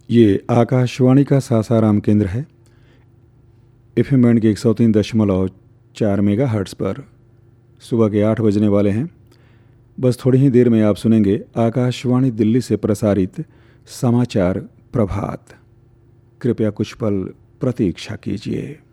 ये आकाशवाणी का सासाराम केंद्र है। एफएम बैंड के 103.4 मेगाहर्ट्ज़ पर सुबह के 8 बजने वाले हैं। बस थोड़ी ही देर में आप सुनेंगे आकाशवाणी दिल्ली से प्रसारित समाचार प्रभात। कृपया कुछ पल प्रतीक्षा कीजिए।